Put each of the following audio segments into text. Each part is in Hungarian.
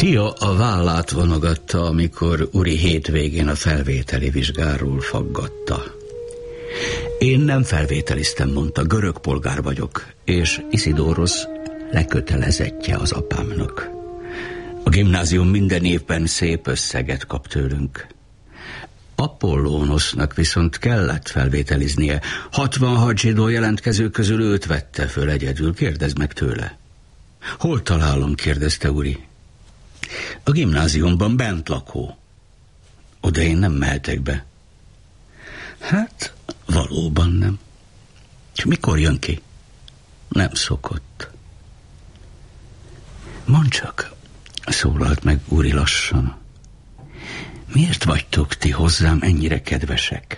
Tia a vállát vonogatta, amikor Uri hétvégén a felvételi vizsgáról faggatta. Én nem felvételiztem, mondta, görög polgár vagyok, és Isidórosz lekötelezettje az apámnak. A gimnázium minden évben szép összeget kap tőlünk. Apollónosznak viszont kellett felvételiznie. 66 zsidó jelentkező közül őt vette föl egyedül. Kérdezd meg tőle. Hol találom? kérdezte Uri. A gimnáziumban, bent lakó. Oda én nem mehetek be. Hát, valóban nem. És mikor jön ki? Nem szokott. Mondd csak, szólalt meg Uri lassan. Miért vagytok ti hozzám ennyire kedvesek?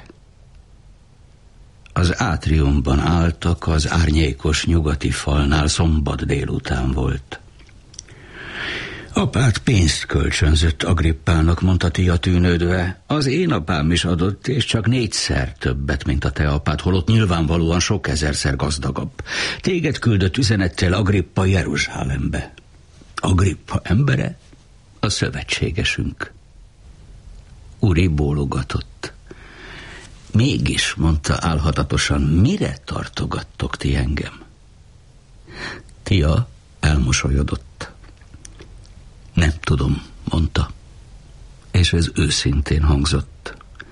Az átriumban álltak, az árnyékos nyugati falnál, szombat délután volt. Apád pénzt kölcsönzött Agrippának, mondta Tia tűnődve. Az én apám is adott, és csak 4-szer többet, mint a te apád, holott nyilvánvalóan sok ezerszer gazdagabb. Téged küldött üzenettel Agrippa Jeruzsálembe. Agrippa embere a szövetségesünk. Uri bólogatott. Mégis, mondta álhatatosan, mire tartogattok ti engem? Tia elmosolyodott. Nem tudom, mondta, és ez őszintén hangzott.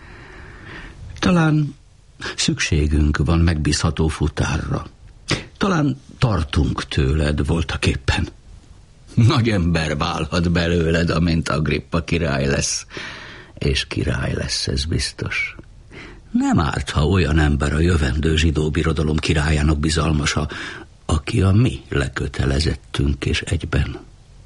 Talán szükségünk van megbízható futárra. Talán tartunk tőled voltaképpen. Nagy ember válhat belőled, amint Agrippa király lesz. És király lesz, ez biztos. Nem árt, ha olyan ember a jövendő zsidó birodalom királyának bizalmasa, aki a mi lekötelezettünk és egyben.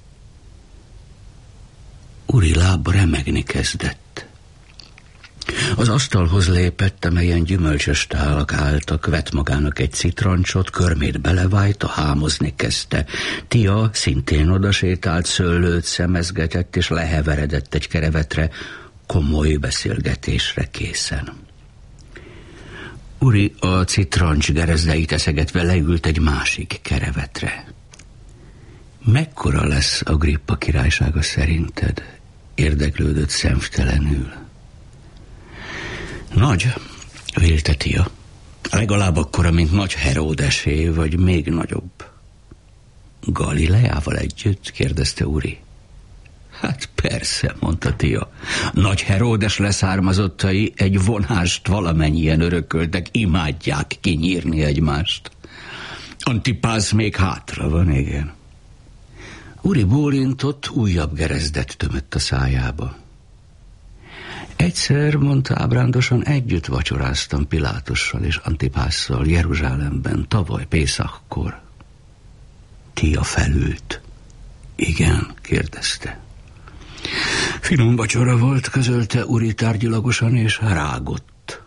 Uri lába remegni kezdett. Az asztalhoz lépett, amelyen gyümölcsös tálak álltak, vett magának egy citrancsot, körmét belevájta, hámozni kezdte. Tia szintén odasétált, szőlőt szemezgetett, és leheveredett egy kerevetre, komoly beszélgetésre készen. Uri a citrancs gerezdeit eszegetve leült egy másik kerevetre. Mekkora lesz Agrippa királysága szerinted? Érdeklődött szemtelenül. Nagy, vélte Tia. Legalább akkora, mint Nagy Heródesé, vagy még nagyobb. Galileával együtt? kérdezte Uri. Hát persze, mondta Tia. Nagy Heródes leszármazottai egy vonást valamennyien örököltek, imádják kinyírni egymást. Antipász még hátra van, igen. Uri bólintott, újabb gerezdet tömött a szájába. Egyszer, mondta ábrándosan, együtt vacsoráztam Pilátussal és Antipásszal Jeruzsálemben, tavaly Pészakkor. Tia felült. Igen, kérdezte. Finom vacsora volt, közölte Uri tárgyilagosan, és rágott.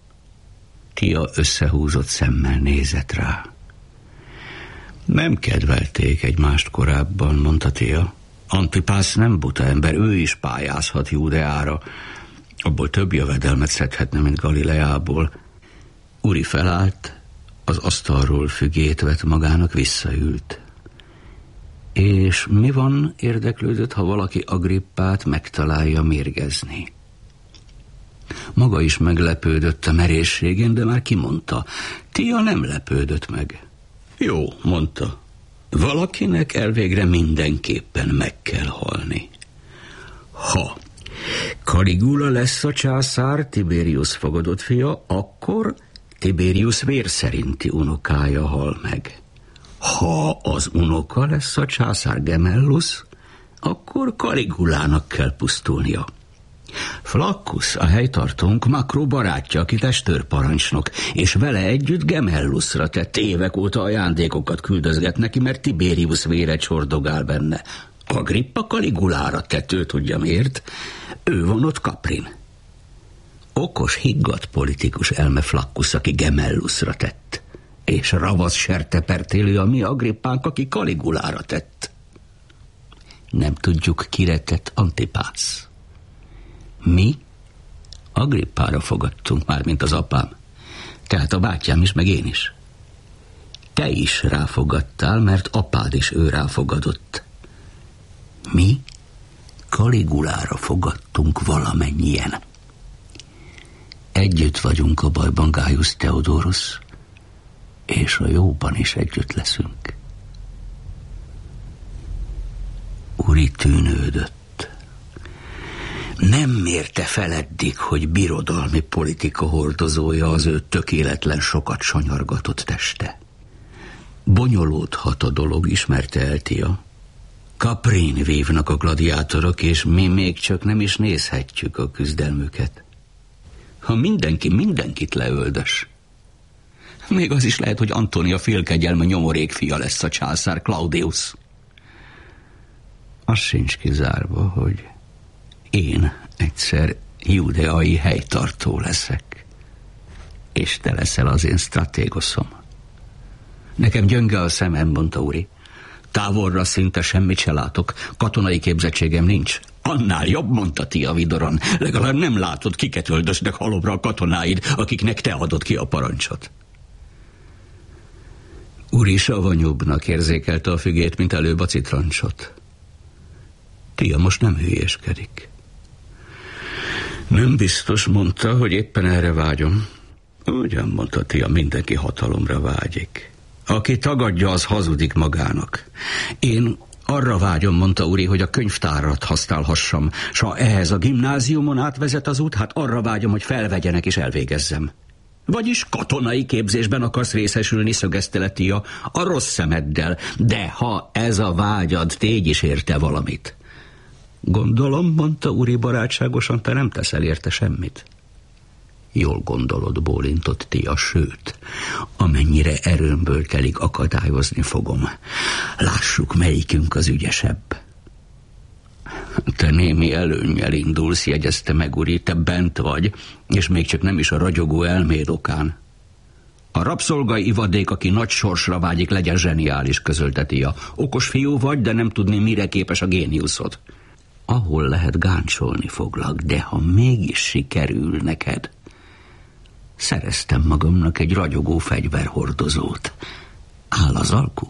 Tia összehúzott szemmel nézett rá. Nem kedvelték egymást korábban, mondta Tia. Antipász nem buta ember, ő is pályázhat Júdeára. Abból több jövedelmet szedhetne, mint Galileából. Uri felállt, az asztalról fügét vett magának, visszaült. És mi van, érdeklődött, ha valaki Agrippát megtalálja mérgezni? Maga is meglepődött a merészségén, de már kimondta. Tia nem lepődött meg. Jó, mondta. Valakinek elvégre mindenképpen meg kell halni. Ha Caligula lesz a császár, Tiberius fogadott fia, akkor Tiberius vér szerinti unokája hal meg. Ha az unoka lesz a császár, Gemellus, akkor Caligulának kell pusztulnia. Flaccus, a helytartónk, Makró barátja, aki testőrparancsnok, és vele együtt Gemellusra tett, évek óta ajándékokat küldözget neki, mert Tiberius vére csordogál benne. Agrippa Caligulára tett, ő tudja miért. Ő van ott Kaprin. Okos, higgadt politikus elme Flaccus, aki Gemellusra tett, és ravasz sertepertélő a mi Agrippánk, aki Caligulára tett. Nem tudjuk, kire tett Antipász. Mi Agrippára fogadtunk már, mint az apám. Tehát a bátyám is, meg én is. Te is ráfogadtál, mert apád is ő ráfogadott. Mi Kaligulára fogadtunk valamennyien. Együtt vagyunk a bajban, Gaius Theodorus, és a jóban is együtt leszünk. Uri tűnődött. Nem mérte fel eddig, hogy birodalmi politika hordozója az ő tökéletlen, sokat sanyargatott teste. Bonyolódhat a dolog, ismerte el Tia. Caprén vívnak a gladiátorok, és mi még csak nem is nézhetjük a küzdelmüket. Ha mindenki mindenkit leöldös. Még az is lehet, hogy Antónia félkegyelme nyomorék fia lesz a császár, Claudius. Az sincs kizárva, hogy én egyszer judeai helytartó leszek, és te leszel az én stratégoszom. Nekem gyönge a szemem, mondta Uri. Távolra szinte semmit se látok, katonai képzettségem nincs. Annál jobb, mondta Tia vidoran. Legalább nem látod, kiket öldöznek halomra a katonáid, akiknek te adod ki a parancsot. Uri savanyúbbnak érzékelte a fügét, mint előbb a citrancsot. Tia most nem hülyéskedik. Nem biztos, mondta, hogy éppen erre vágyom. Ugyan, mondta Tia, mindenki hatalomra vágyik. Aki tagadja, az hazudik magának. Én arra vágyom, mondta Uri, hogy a könyvtárat használhassam, s ha ehhez a gimnáziumon átvezet az út, hát arra vágyom, hogy felvegyenek és elvégezzem. Vagyis katonai képzésben akarsz részesülni, szögezte le Tia, a rossz szemeddel, de ha ez a vágyad, tégy is érte valamit. Gondolom, mondta Uri barátságosan, te nem teszel érte semmit. Jól gondolod, bólintott Tia, sőt, amennyire erőmből telik, akadályozni fogom. Lássuk, melyikünk az ügyesebb. Te némi előnnyel indulsz, jegyezte meg Uri, te bent vagy, és még csak nem is a ragyogó elméd okán. A rabszolgai ivadék, aki nagy sorsra vágyik, legyen zseniális, közölte Tia. Okos fiú vagy, de nem tudni, mire képes a géniuszod. Ahol lehet, gáncsolni foglak, de ha mégis sikerül neked, szereztem magamnak egy ragyogó fegyverhordozót. Áll az alku?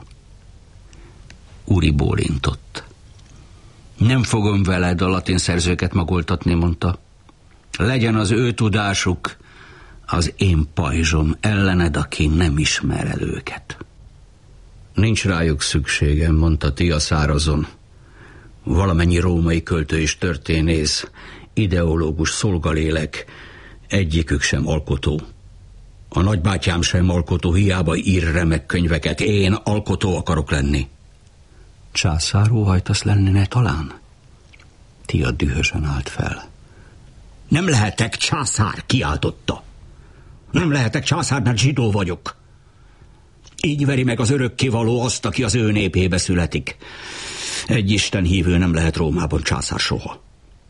Uri bólintott. Nem fogom veled a latin szerzőket magoltatni, mondta. Legyen az ő tudásuk az én pajzsom ellened, aki nem ismer el őket. Nincs rájuk szükségem, mondta Tia szárazon. Valamennyi római költő és történész, ideológus, szolgalélek, egyikük sem alkotó. A nagybátyám sem alkotó, hiába ír remek könyveket. Én alkotó akarok lenni. Császár óhajtasz lenni, ne talán? Tia dühösen állt fel. Nem lehetek császár, kiáltotta. Nem lehetek császár, mert zsidó vagyok. Így veri meg az örökkévaló azt, aki az ő népébe születik. Egy Isten hívő nem lehet Rómában császár soha.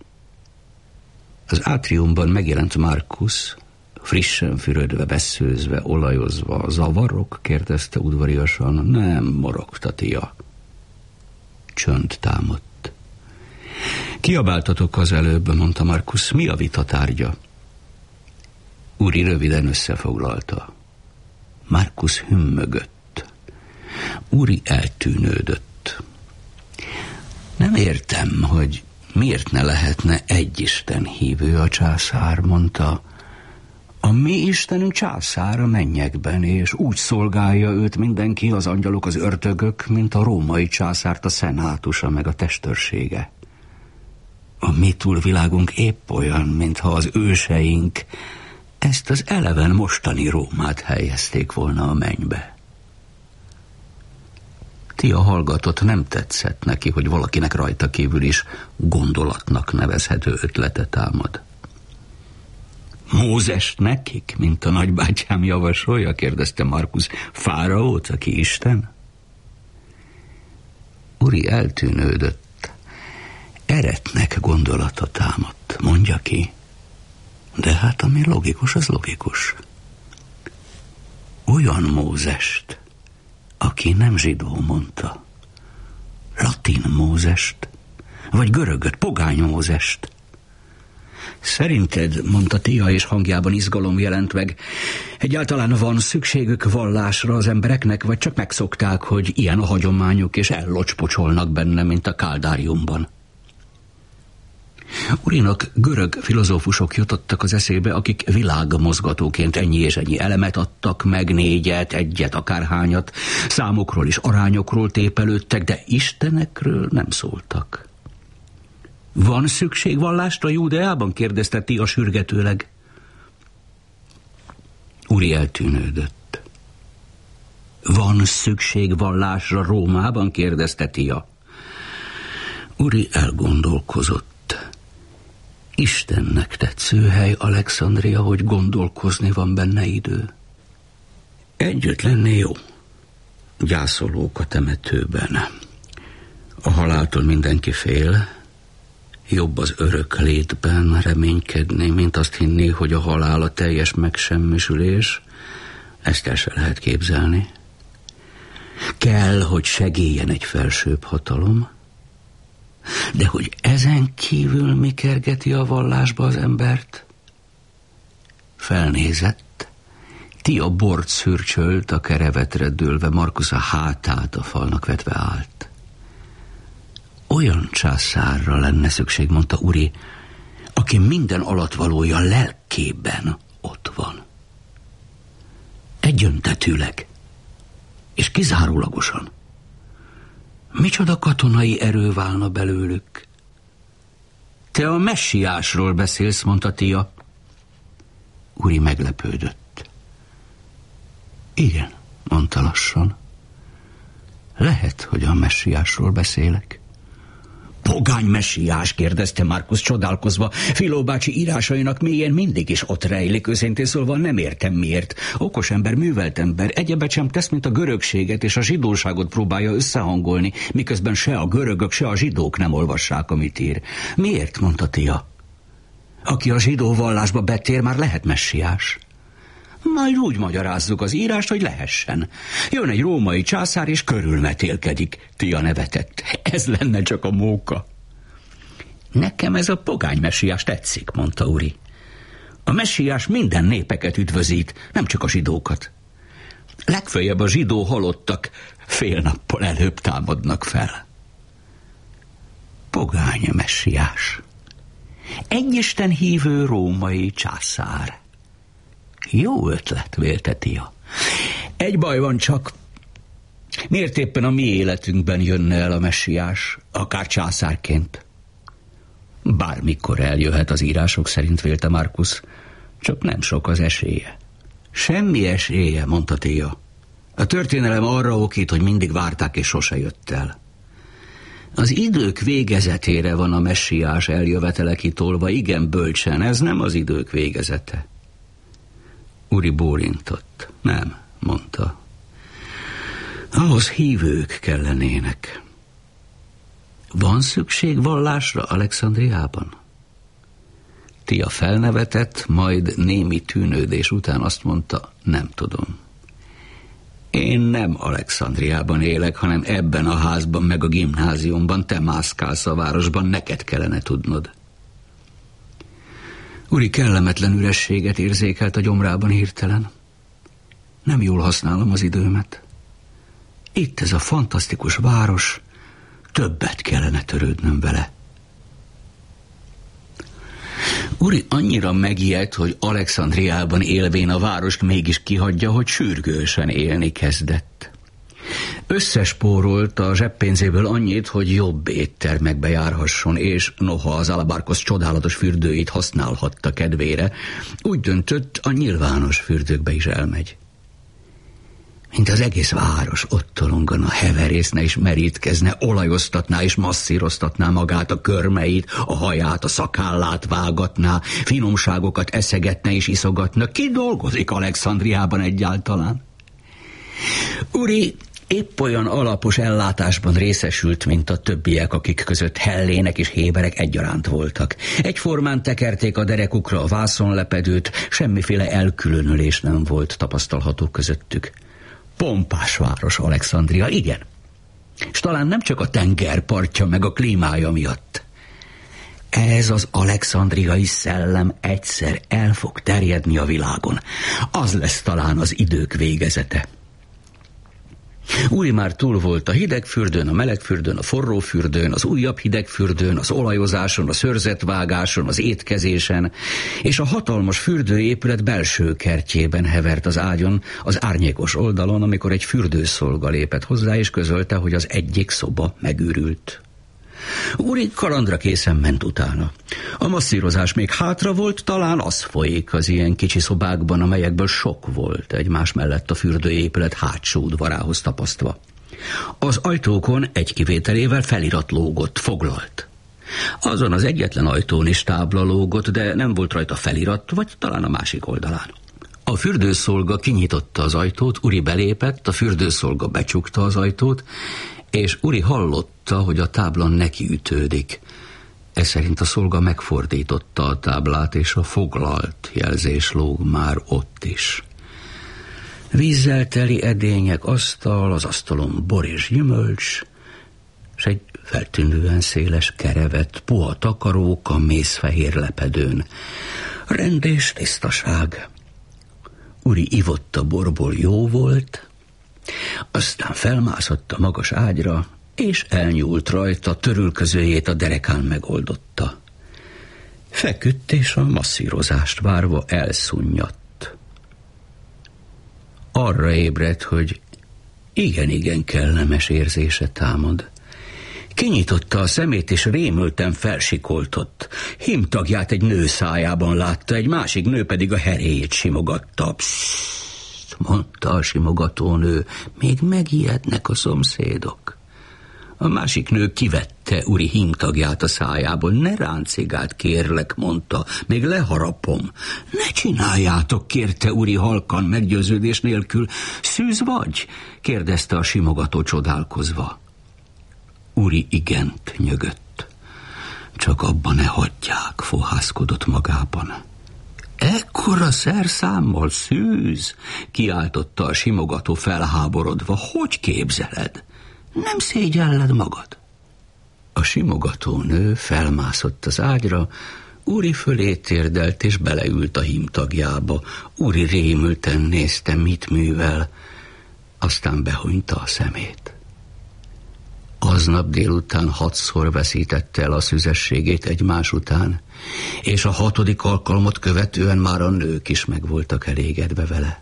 Az átriumban megjelent Marcus, frissen fürödve, vesszőzve, olajozva. Zavarok? Kérdezte udvariasan. Nem, morogta Tia. Csönd támadt. Kiabáltatok az előbb, mondta Marcus. Mi a vita tárgya? Uri röviden összefoglalta. Marcus hümmögött. Uri eltűnődött. Nem értem, hogy miért ne lehetne egy Isten hívő a császár, mondta. A mi Istenünk császár a mennyekben, és úgy szolgálja őt mindenki, az angyalok, az ördögök, mint a római császárt a szenátusa meg a testőrsége. A mi túlvilágunk épp olyan, mintha az őseink ezt az eleven mostani Rómát helyezték volna a mennybe. Tia hallgatott, nem tetszett neki, hogy valakinek rajta kívül is gondolatnak nevezhető ötlete támad. Mózest nekik, mint a nagybátyám javasolja, kérdezte Marcus. Fáraót, aki Isten? Uri eltűnődött. Eretnek gondolata támadt, mondja ki. De hát ami logikus, az logikus. Olyan Mózest, aki nem zsidó, mondta. Latin Mózest, vagy görögöt, pogány Mózest. Szerinted, mondta Tia, és hangjában izgalom jelent meg, egyáltalán van szükségük vallásra az embereknek, vagy csak megszokták, hogy ilyen a hagyományuk, és ellocspocsolnak benne, mint a káldáriumban? Urinak görög filozófusok jutottak az eszébe, akik világmozgatóként ennyi és ennyi elemet adtak meg, 4-et, 1-et, akárhányat, számokról és arányokról tépelődtek, de istenekről nem szóltak. Van szükség vallásra Júdeában? kérdezte Tia sürgetőleg. Uri eltűnődött. Van szükség vallásra Rómában? kérdezte Tia. Uri elgondolkozott. Istennek tetsző hely Alexandria, hogy gondolkozni van benne idő. Együtt lenni jó. Gyászolók a temetőben. A haláltól mindenki fél. Jobb az örök létben reménykedni, mint azt hinni, hogy a halál a teljes megsemmisülés. Ezt el se lehet képzelni. Kell, hogy segéljen egy felsőbb hatalom. De hogy ezen kívül mi kergeti a vallásba az embert? Felnézett, Tia bort szürcsölt, a kerevetre dőlve, Markusz a hátát a falnak vetve állt. Olyan császárra lenne szükség, mondta Uri, aki minden alattvalója lelkében ott van. Egyöntetűleg és kizárólagosan. Micsoda katonai erő válna belőlük? Te a messiásról beszélsz, mondta Tia. Uri meglepődött. Igen, mondta lassan. Lehet, hogy a messiásról beszélek. Pogány messiás? kérdezte Markusz csodálkozva. Filó bácsi írásainak mélyen mindig is ott rejlik, őszintén szólva nem értem miért. Okos ember, művelt ember, egyebet sem tesz, mint a görögséget és a zsidóságot próbálja összehangolni, miközben se a görögök, se a zsidók nem olvassák, amit ír. Miért? mondta Tia. Aki a zsidó vallásba betér, már lehet messiás. Majd úgy magyarázzuk az írást, hogy lehessen. Jön egy római császár és körülmetélkedik. Tia nevetett. Ez lenne csak a móka. Nekem ez a pogány messiás tetszik, mondta Uri. A messiás minden népeket üdvözít, nem csak a zsidókat. Legföljebb a zsidó halottak fél nappal előbb támadnak fel. Pogány messiás. Egy isten hívő római császár. Jó ötlet, vélte Tia. Egy baj van csak. Miért éppen a mi életünkben jönne el a messiás, akár császárként? Bármikor eljöhet az írások szerint, vélte Markusz, csak nem sok az esélye. Semmi esélye, mondta Tia. A történelem arra okít, hogy mindig várták és sose jött el. Az idők végezetére van a messiás eljövetele kitolva, igen bölcsen, ez nem az idők végezete. Uri bólintott. Nem, mondta. Ahhoz hívők kellenének. Van szükség vallásra Alexandriában? Tia felnevetett, majd némi tűnődés után azt mondta, nem tudom. Én nem Alexandriában élek, hanem ebben a házban, meg a gimnáziumban, te mászkálsz a városban, neked kellene tudnod. Uri kellemetlen ürességet érzékelt a gyomrában hirtelen. Nem jól használom az időmet. Itt ez a fantasztikus város, többet kellene törődnöm vele. Uri annyira megijedt, hogy Alexandriában élvén a várost mégis kihagyja, hogy sürgősen élni kezdett. Összespórolt a zseppénzéből annyit, hogy jobb éttermekbe járhasson, és noha az Alabarkos csodálatos fürdőit használhatta kedvére, úgy döntött, a nyilvános fürdőkbe is elmegy. Mint az egész város ott tolongana, heverészne és merítkezne, olajoztatná és masszíroztatná magát, a körmeit, a haját, a szakállát vágatná, finomságokat eszegetne és iszogatna. Ki dolgozik Alexandriában egyáltalán? Uri épp olyan alapos ellátásban részesült, mint a többiek, akik között hellének és héberek egyaránt voltak. Egyformán tekerték a derekukra a vászonlepedőt, semmiféle elkülönülés nem volt tapasztalható közöttük. Pompás város Alexandria, igen. És talán nem csak a tengerpartja meg a klímája miatt. Ez az alexandriai szellem egyszer el fog terjedni a világon. Az lesz talán az idők végezete. Uri már túl volt a hidegfürdőn, a melegfürdőn, a forrófürdőn, az újabb hidegfürdőn, az olajozáson, a szőrzetvágáson, az étkezésen, és a hatalmas fürdőépület belső kertjében hevert az ágyon, az árnyékos oldalon, amikor egy fürdőszolga lépett hozzá, és közölte, hogy az egyik szoba megürült. Uri kalandra készen ment utána. A masszírozás még hátra volt, talán az folyik az ilyen kicsi szobákban, amelyekből sok volt egymás mellett a fürdőépület hátsó udvarához tapasztva. Az ajtókon egy kivételével felirat lógott, foglalt. Azon az egyetlen ajtón is tábla lógott, de nem volt rajta felirat, vagy talán a másik oldalán. A fürdőszolga kinyitotta az ajtót, Uri belépett, a fürdőszolga becsukta az ajtót, és Uri hallotta, hogy a táblán nekiütődik. Ez szerint a szolga megfordította a táblát, és a foglalt jelzés lóg már ott is. Vízzel teli edények, asztal, az asztalon bor és gyümölcs, és egy feltűnően széles kerevet, puha takarók a mészfehér lepedőn. Rend és tisztaság. Uri ivott a borból, jó volt, aztán felmászott a magas ágyra, és elnyúlt rajta, törülközőjét a derekán megoldotta. Feküdt, és a masszírozást várva elszunyadt. Arra ébredt, hogy igen kellemes érzése támad. Kinyitotta a szemét, és rémülten felsikoltott. Hímtagját egy nő szájában látta, egy másik nő pedig a heréjét simogatta. Pssst, mondta a simogatónő, még megijednek a szomszédok. A másik nő kivette Uri hímtagját a szájából. Ne ráncigát, kérlek, mondta, még leharapom. Ne csináljátok, kérte Uri halkan, meggyőződés nélkül. Szűz vagy? kérdezte a simogató csodálkozva. Uri igent nyögött. Csak abba ne hagyják, fohászkodott magában. Ekkora szerszámmal szűz? Kiáltotta a simogató felháborodva. Hogy képzeled? Nem szégyelled magad? A simogató nő felmászott az ágyra, Uri fölé térdelt és beleült a hímtagjába. Uri rémülten nézte, mit művel, aztán behunyta a szemét. Aznap délután 6-szor veszítette el a szüzességét egymás után, és a 6. alkalmat követően már a nők is meg voltak elégedve vele.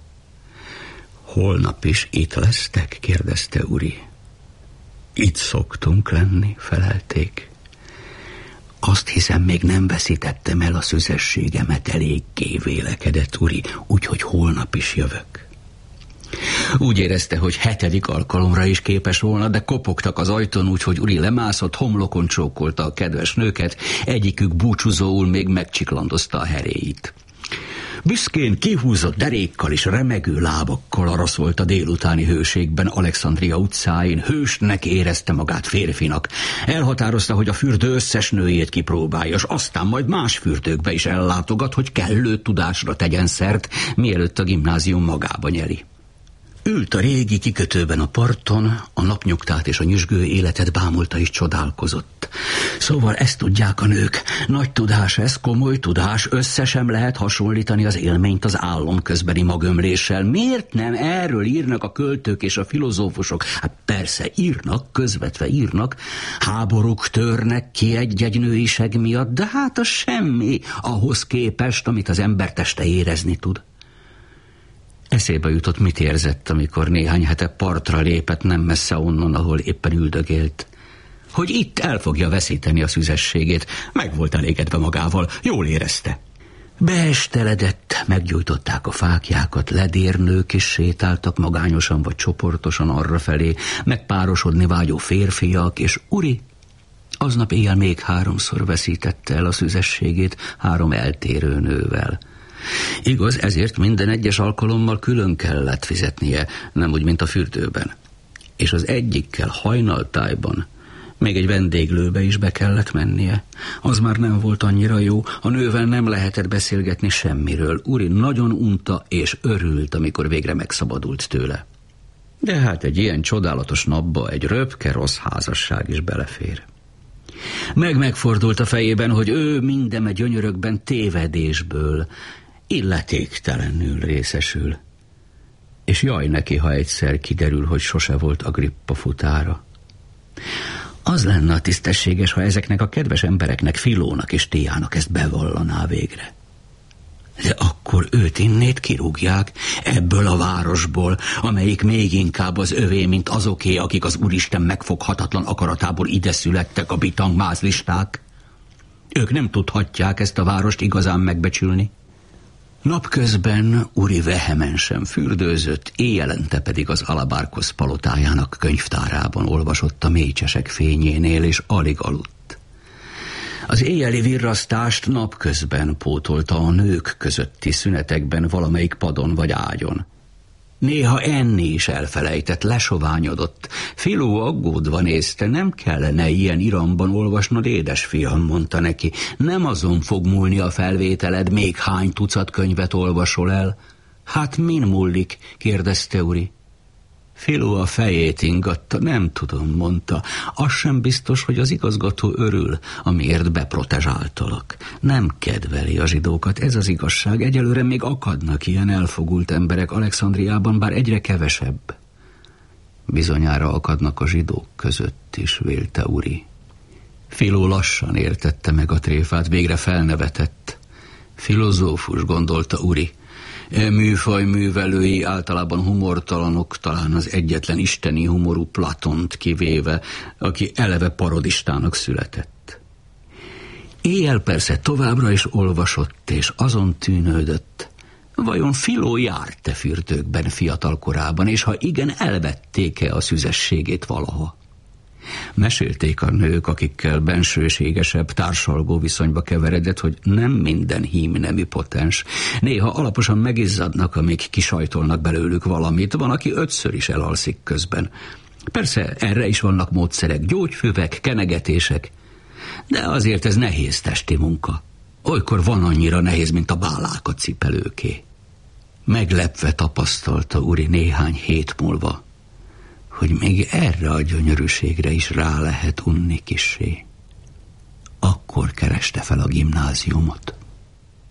Holnap is itt lesztek? kérdezte Uri. Itt szoktunk lenni, felelték. Azt hiszem, még nem veszítettem el a szüzességemet, eléggé vélekedett Uri, úgyhogy holnap is jövök. Úgy érezte, hogy 7. alkalomra is képes volna, de kopogtak az ajtón, úgyhogy Uri lemászott, homlokon csókolta a kedves nőket, egyikük búcsúzóul még megcsiklandozta a heréit. Büszkén kihúzott derékkal és remegő lábakkal araszolt a délutáni hőségben Alexandria utcáin, hősnek érezte magát, férfinak. Elhatározta, hogy a fürdő összes nőjét kipróbálja, és aztán majd más fürdőkbe is ellátogat, hogy kellő tudásra tegyen szert, mielőtt a gimnázium magába nyeri. Ült a régi kikötőben a parton, a napnyugtát és a nyüzsgő életet bámulta és csodálkozott. Szóval ezt tudják a nők. Nagy tudás ez, komoly tudás, össze sem lehet hasonlítani az élményt az álom közbeni magömléssel. Miért nem erről írnak a költők és a filozófusok? Hát persze írnak, közvetve írnak, háborúk törnek ki egy-egy nőiség miatt, de hát az semmi ahhoz képest, amit az ember teste érezni tud. Eszébe jutott, mit érzett, amikor néhány hete partra lépett nem messze onnan, ahol éppen üldögélt. Hogy itt el fogja veszíteni a szüzességét. Meg volt elégedve magával, jól érezte. Beesteledett, meggyújtották a fáklyákat, ledérnők is sétáltak magányosan vagy csoportosan arrafelé, megpárosodni vágyó férfiak, és Uri aznap éjjel még 3-szor veszítette el a szüzességét 3 eltérő nővel. Igaz, ezért minden egyes alkalommal külön kellett fizetnie, nem úgy, mint a fürdőben. És az egyikkel hajnaltájban még egy vendéglőbe is be kellett mennie. Az már nem volt annyira jó, a nővel nem lehetett beszélgetni semmiről. Uri nagyon unta és örült, amikor végre megszabadult tőle. De hát egy ilyen csodálatos napba egy röpke rossz házasság is belefér. Megfordult a fejében, hogy ő mindeme gyönyörökben tévedésből, illetéktelenül részesül. És jaj neki, ha egyszer kiderül, hogy sose volt Agrippa futára. Az lenne a tisztességes, ha ezeknek a kedves embereknek, Filónak és Tiának ezt bevallaná végre. De akkor őt innét kirúgják ebből a városból, amelyik még inkább az övé, mint azoké, akik az Úristen megfoghatatlan akaratából ide születtek, a bitang mázlisták. Ők nem tudhatják ezt a várost igazán megbecsülni. Napközben Uri vehemensen fürdőzött, éjjelente pedig az Alabárkosz palotájának könyvtárában olvasott a mécsesek fényénél, és alig aludt. Az éjjeli virrasztást napközben pótolta a nők közötti szünetekben valamelyik padon vagy ágyon. Néha enni is elfelejtett, lesoványodott. Filó aggódva nézte, nem kellene ilyen iramban olvasnod, édesfiam, mondta neki. Nem azon fog múlni a felvételed, még hány tucat könyvet olvasol el. Hát min múlik? kérdezte Uri. Filó a fejét ingatta, nem tudom, mondta. Az sem biztos, hogy az igazgató örül, amiért beprotezsáltalak. Nem kedveli a zsidókat, ez az igazság. Egyelőre még akadnak ilyen elfogult emberek Alexandriában, bár egyre kevesebb. Bizonyára akadnak a zsidók között is, vélte Uri. Filó lassan értette meg a tréfát, végre felnevetett. Filozófus, gondolta Uri. Műfaj művelői általában humortalanok, talán az egyetlen isteni humorú Platont kivéve, aki eleve parodistának született. Éjjel persze továbbra is olvasott, és azon tűnődött, vajon Filó járt-e fürdőkben fiatal korában, és ha igen, elvették-e a szüzességét valaha? Mesélték a nők, akikkel bensőségesebb, társalgó viszonyba keveredett, hogy nem minden hím nemű potens. Néha alaposan megizzadnak, amíg kisajtolnak belőlük valamit, van, aki 5-ször is elalszik közben. Persze erre is vannak módszerek, gyógyfüvek, kenegetések, de azért ez nehéz testi munka. Olykor van annyira nehéz, mint a bálák a cipelőké. Meglepve tapasztalta Uri néhány hét múlva, hogy még erre a gyönyörűségre is rá lehet unni kissé. Akkor kereste fel a gimnáziumot.